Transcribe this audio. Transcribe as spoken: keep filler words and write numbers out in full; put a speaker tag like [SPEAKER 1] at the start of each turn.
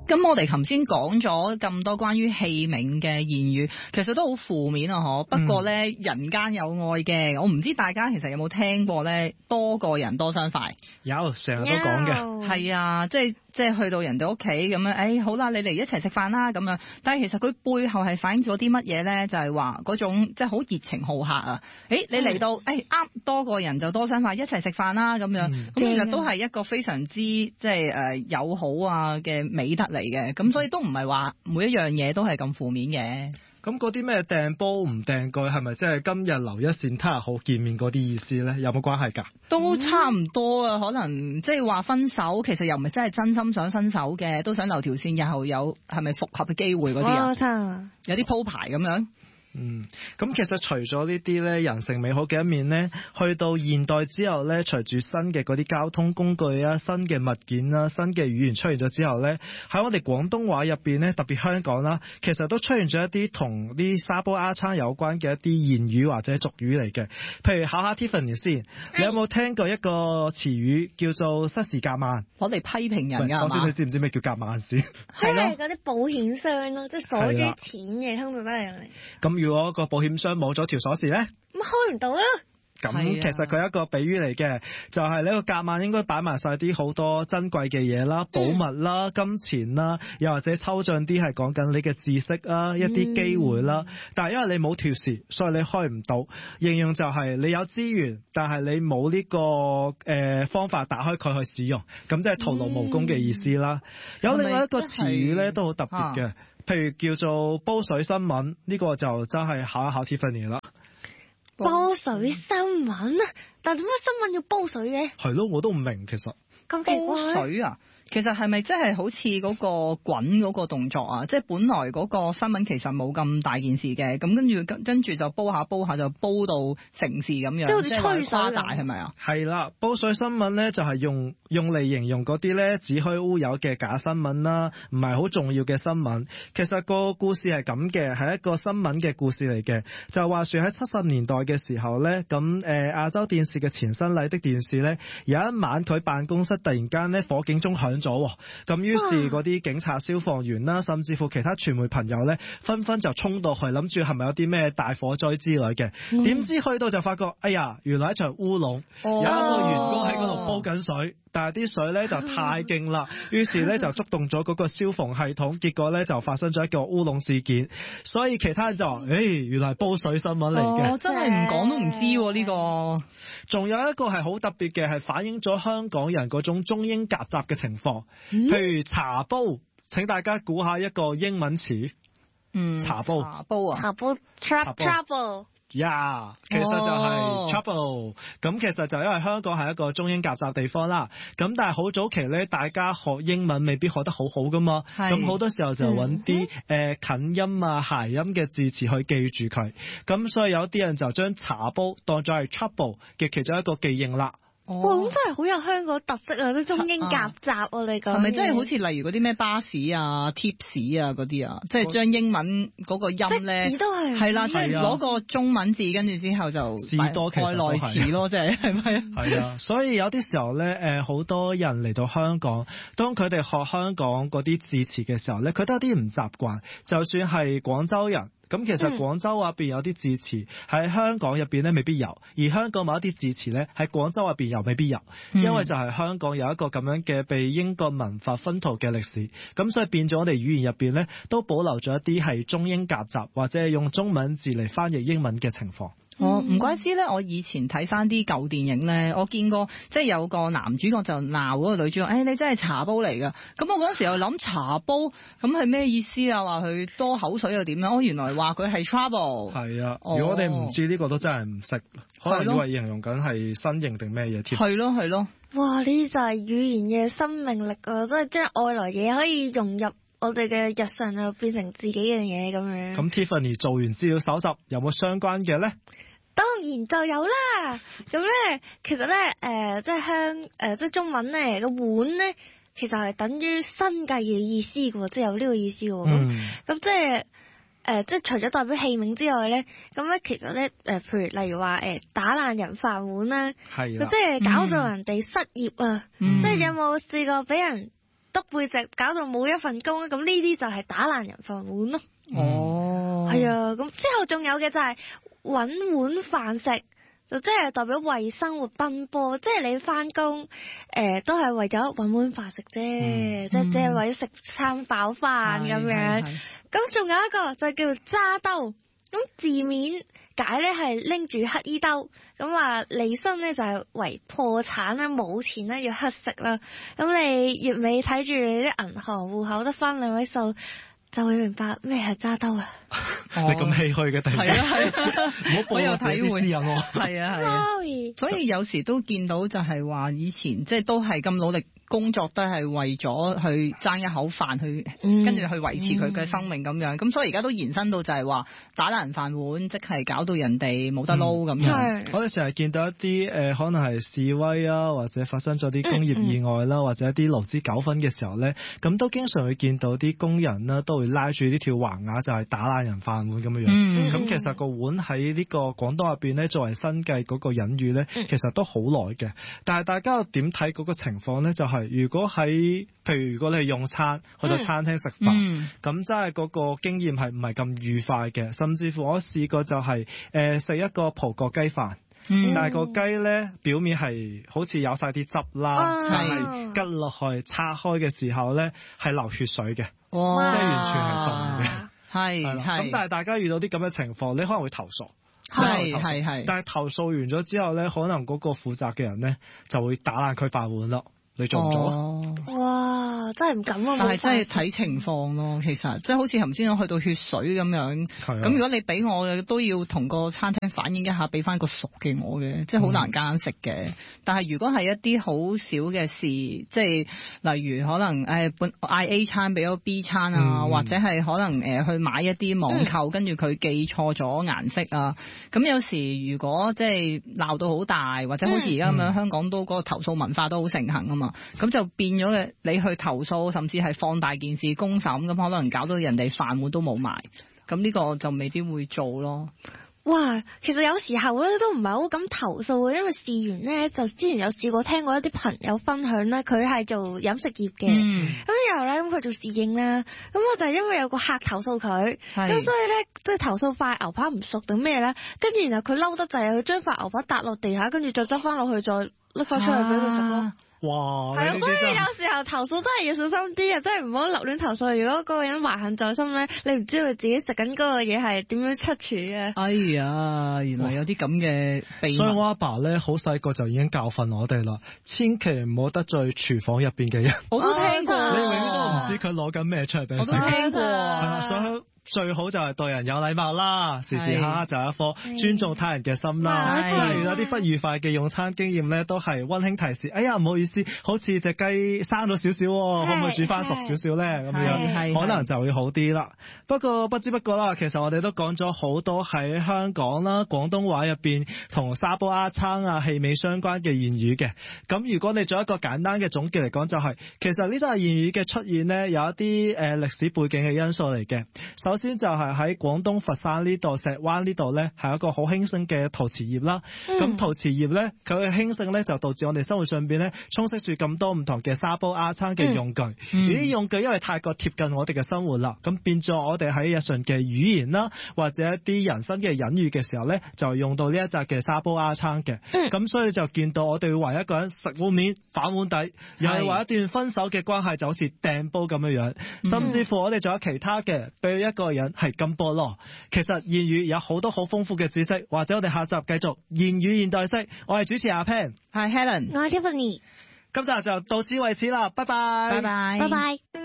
[SPEAKER 1] 咁我哋頭先講咗咁多關於器皿嘅言語，其實都好負面啊！嗬。不過咧，嗯、人間有愛嘅，我唔知大家其實有冇聽過咧，多個人多雙筷。
[SPEAKER 2] 有，成日都講嘅。
[SPEAKER 1] 係啊，即係即係去到人哋屋企咁樣，誒、哎、好啦，你嚟一齊食飯啦咁樣。但係其實佢背後係反映咗啲乜嘢咧？就係話嗰種即係好熱情好客啊！誒、哎，你嚟到誒啱、哎、多個人就多雙筷，一齊食飯啦咁樣。咁、嗯、其實都係一個非常之即係誒友好啊嘅美德嚟嘅。咁所以都唔係話每一樣嘢都係咁負面嘅。
[SPEAKER 2] 咁嗰啲咩掟煲唔掟蓋係咪即係今日留一線他日好見面嗰啲意思咧？有冇關係㗎？
[SPEAKER 1] 都差唔多啊，可能即係話分手其實又唔係真係真心想分手嘅，都想留條線，日後有係咪復合嘅機會嗰啲啊？
[SPEAKER 3] 差
[SPEAKER 1] 有啲鋪排咁樣。
[SPEAKER 2] 嗯，咁其實除咗呢啲咧人性美好嘅一面咧，去到現代之後咧，隨住新嘅嗰啲交通工具啊、新嘅物件啊、新嘅語言出現咗之後咧，喺我哋廣東話入邊咧，特別香港啦，其實都出現咗一啲同啲沙煲罌罉有關嘅一啲言語或者俗語嚟嘅。譬如考下 Tiffany 先，你有冇聽過一個詞語叫做失時夾萬？
[SPEAKER 1] 攞嚟批評人㗎。
[SPEAKER 2] 首先你知唔知咩叫夾萬先？
[SPEAKER 3] 係咯，嗰啲保險箱咯，即係鎖住錢嘅，通常都係用嚟。
[SPEAKER 2] 咁如果個保險箱冇咗條鎖匙咧，
[SPEAKER 3] 咁開唔到咯。
[SPEAKER 2] 咁其實佢係一個比喻嚟嘅，就係呢個夾萬應該擺埋晒啲好多珍貴嘅嘢啦、寶物啦、金錢啦，又或者抽象啲係講緊你嘅知識啊、一啲機會啦。但係因為你冇條匙，所以你開唔到。形容就係你有資源，但係你冇呢個誒方法打開佢去使用，咁即係徒勞無功嘅意思啦。有另外一個詞語咧都好特別嘅。譬如叫做煲水新聞，呢、這個就真係考一考 Tiffany 啦。
[SPEAKER 3] 煲水新聞啊？但係點解新聞要煲水嘅？
[SPEAKER 2] 係咯，我都唔明其實。
[SPEAKER 3] 咁奇怪。
[SPEAKER 1] 煲水啊？其實係咪真係好似嗰個滾嗰個動作啊？即係本來嗰個新聞其實冇咁大件事嘅，咁跟住跟跟住就煲下煲下就煲到成事咁樣，
[SPEAKER 3] 即係好似吹水
[SPEAKER 1] 誇大係咪啊？
[SPEAKER 2] 係啦，煲水新聞咧就係用用嚟形容嗰啲咧子虛烏有嘅假新聞啦，唔係好重要嘅新聞。其實個故事係咁嘅，係一個新聞嘅故事嚟嘅。就話說喺七十年代嘅時候咧，咁誒亞洲電視嘅前身麗的電視咧，有一晚佢辦公室突然間咧火警鐘響咗，咁於是嗰啲警察、消防員啦，甚至乎其他傳媒朋友咧，紛紛就衝到去，諗住係咪有啲咩大火災之類嘅？點、嗯、知去到就發覺，哎呀，原來一場烏龍，哦、有一個員工喺嗰度煲緊水，但係啲水咧就太勁啦，於是咧就觸動咗嗰個消防系統，結果咧就發生咗一個烏龍事件。所以其他人就話，誒、哎，原來係煲水新聞嚟嘅。
[SPEAKER 1] 哦，真係唔講都唔知呢、呢個。
[SPEAKER 2] 仲有一個係好特別嘅，係反映咗香港人嗰種中英夾雜嘅情況。嗯、譬如茶煲，請大家估下一個英文詞。嗯，茶煲。
[SPEAKER 1] 茶煲啊。
[SPEAKER 3] 茶煲。trouble。
[SPEAKER 2] 呀、yeah，其實就係 trouble。咁、oh. 其實就因為香港係一個中英夾雜地方啦。咁但係好早期咧，大家學英文未必學得好好噶嘛。咁好多時候就揾啲誒近音啊、諧音嘅字詞去記住佢。咁所以有啲人就將茶煲當作係 trouble 嘅其中一個記認啦。
[SPEAKER 3] 哦、哇！咁真係好有香港特色啊！啲中英夾雜啊，你講係
[SPEAKER 1] 咪真係好似例如嗰啲咩巴士啊、tips 啊嗰啲啊，即係將英文嗰個音咧，
[SPEAKER 3] 即都係
[SPEAKER 1] 係啦，即係攞個中文字跟住之後就
[SPEAKER 2] 士多其實都係
[SPEAKER 1] 詞咯，即係係咪啊？
[SPEAKER 2] 係啊，所以有啲時候咧，誒好多人嚟到香港，當佢哋學香港嗰啲字詞嘅時候咧，佢都有啲唔習慣。就算係廣州人。咁其實廣州話入邊有啲字詞喺香港入邊咧未必有，而香港某一啲字詞咧喺廣州入邊又未必有，因為就係香港有一個咁樣嘅被英國文化薰陶嘅歷史，咁所以變咗我哋語言入邊咧都保留咗一啲係中英夾雜或者係用中文字嚟翻譯英文嘅情況。
[SPEAKER 1] 我唔怪之咧，我以前睇翻啲舊電影咧，我見過即係有個男主角就鬧嗰個女主角，誒、哎、你真係茶煲嚟㗎。咁我嗰陣時又諗茶煲咁係咩意思啊？話佢多口水又點樣？我原來話佢係 trouble。係
[SPEAKER 2] 啊，如果我哋唔知呢個都真係唔識，可能以為形容緊係新型定咩嘢添。
[SPEAKER 1] 係咯係咯。
[SPEAKER 3] 哇！呢就係語言嘅生命力啊！真係將外來嘢可以融入我哋嘅日常，就變成自己嘅嘢咁樣。
[SPEAKER 2] 咁 Tiffany 做完資料搜集，有冇相關嘅咧？
[SPEAKER 3] 當然就有啦。咁咧，其實咧，誒、呃，即係香，誒、呃，即係中文咧個碗咧，其實係等於生計嘅意思嘅，即係有呢個意思嘅。咁、嗯，咁即係，誒、呃，即係除咗代表器皿之外咧，咁咧其實咧，誒、呃，譬如例如話，誒、呃，打爛人飯碗啦，係，即係搞到人哋失業啊。嗯、即係有冇試過俾人耷背脊，搞到冇一份工咧，咁呢啲就係打爛人飯碗咯。
[SPEAKER 1] 哦，
[SPEAKER 3] 係啊，咁之後仲有嘅就係搵碗飯食。就即係代表為生活奔波，即係你翻工誒都係為咗搵碗飯食啫，
[SPEAKER 1] 嗯、
[SPEAKER 3] 即係即係為咗食餐飽飯咁樣。咁仲有一個就叫揸兜，咁字面解咧係拎住乞衣兜，咁話離身咧就係為破產啦，冇錢啦，要乞食啦。咁你月尾睇住你啲銀行戶口得翻兩位數，就會明白咩係揸兜啦。
[SPEAKER 2] 你咁唏噓嘅，突然間，
[SPEAKER 1] 係啊係啊，
[SPEAKER 2] 唔好報我自己啲私隱喎。
[SPEAKER 1] 係啊係啊，所以有時都見到就係話以前即係都係咁努力工作，都係為咗去爭一口飯，去跟住去維持佢嘅生命咁樣。咁、嗯、所以而家都延伸到就係話打爛人飯碗，即係搞到人哋冇得撈咁樣。
[SPEAKER 2] 我哋成日見到一啲誒、呃，可能係示威啊，或者發生咗啲工業意外啦，嗯嗯、或者一啲勞資糾紛嘅時候咧，咁都經常會見到啲工人啦，都會拉住呢條橫額，就係、是、打爛人飯碗咁樣樣。咁、嗯嗯、其實個碗喺呢個廣東入邊咧，作為生計嗰個隱喻咧，其實都好耐嘅。但係大家點睇嗰個情況咧？就係、是、如果喺譬如如果你係用餐去到餐廳食飯，咁、嗯、真係嗰個經驗係唔係咁愉快嘅。甚至乎我試過就係誒食一個葡國雞飯。嗯、但係個雞咧表面係好似有晒啲汁啦，啊、但係吉落去拆開嘅時候咧係流血水嘅，
[SPEAKER 1] 哇
[SPEAKER 2] 即係完全係凍嘅。
[SPEAKER 1] 係係
[SPEAKER 2] 咁，但係大家遇到啲咁嘅情況，你可能會投訴，
[SPEAKER 1] 係係係。
[SPEAKER 2] 但係投訴完咗之後咧，可能嗰個負責嘅人咧就會打爛佢飯碗咯。你做唔做啊？
[SPEAKER 1] 哦、
[SPEAKER 3] 哇！真係唔敢啊！
[SPEAKER 1] 但係真係睇情況咯，其實即係好似頭先我去到血水咁樣。咁、啊、如果你俾我，都要同個餐廳反映一下，俾翻個熟嘅我嘅，即係好難揀食嘅。嗯、但係如果係一啲好少嘅事，即係例如可能誒嗌、哎、A 餐俾咗 B 餐啊，嗯、或者係可能誒、呃、去買一啲網購，嗯、跟住佢記錯咗顏色啊。咁有時如果即係鬧到好大，或者好似而家咁樣，嗯、香港都嗰個投訴文化都好盛行啊嘛。咁就變咗嘅，你去投訴，甚至係放大件事公審，咁可能搞到人哋飯碗都冇埋，咁呢個就未必會做咯。
[SPEAKER 3] 哇，其實有時候咧都唔係好敢投訴嘅，因為試完咧就之前有試過聽過一啲朋友分享咧，佢係做飲食業嘅，咁、嗯、然後咧咁佢做侍應啦，咁我就係因為有個客投訴佢，咁是所以咧即係投訴塊牛扒唔熟定咩咧，跟住然後佢嬲得滯，佢將塊牛扒揼落地下，跟住再執翻落去，再拎翻出嚟俾佢食咯。啊
[SPEAKER 2] 哇！
[SPEAKER 3] 係啊，所以有時候投訴真係要小心啲啊，真係唔好立亂投訴。如果嗰個人懷恨在心咧，你唔知道自己食緊嗰個嘢係點樣出處嘅。
[SPEAKER 1] 哎呀，原來有啲咁嘅秘密。
[SPEAKER 2] 所以我阿爸咧好細個就已經教訓我哋啦，千祈唔好得罪廚房入邊嘅人。
[SPEAKER 1] 我都聽過，
[SPEAKER 2] 你永遠都唔知佢攞緊咩出嚟俾你食。
[SPEAKER 1] 我都聽過，
[SPEAKER 2] 係啦，所以最好就係對人有禮貌啦，時時刻刻就有一顆尊重他人嘅心啦。即係有啲不愉快嘅用餐經驗咧，都係溫馨提示。哎呀，唔好意思，好似隻雞生咗少少，可唔可以煮翻熟少少咧？咁樣可能就會好啲啦。不過不知不覺啦，其實我哋都講咗好多喺香港啦、廣東話入邊同沙煲鴨撐啊氣味相關嘅言語嘅。咁如果你做一個簡單嘅總結嚟講，就係、是、其實呢種言語嘅出現呢，有一啲誒歷史背景嘅因素嚟嘅。首先就係喺廣東佛山呢度、石灣呢度呢，係一個好興盛嘅陶瓷業啦。咁、嗯、陶瓷業呢，佢嘅興盛呢，就導致我哋生活上邊呢，充斥住咁多唔同嘅沙煲鴨撐嘅用具。嗯嗯、而啲用具因為太過貼近我哋嘅生活啦，咁變咗我哋喺日常嘅語言啦，或者一啲人生嘅隱喻嘅時候呢，就用到呢一紮嘅沙煲鴨撐嘅。咁、嗯、所以就見到我哋會話一個人食碗面反碗底，又係話一段分手嘅關係就好似掟煲咁樣樣。嗯、甚至乎我哋仲有其他嘅，比如一個人係咁菠蘿。其實諺語有好多好豐富嘅知識，或者我哋下集繼續諺語現代式。我係主持阿 Pan，
[SPEAKER 1] 係 Helen，
[SPEAKER 3] 我係 Tiffany，
[SPEAKER 2] 今集就到此為止啦，拜拜，
[SPEAKER 1] 拜拜，
[SPEAKER 3] 拜拜。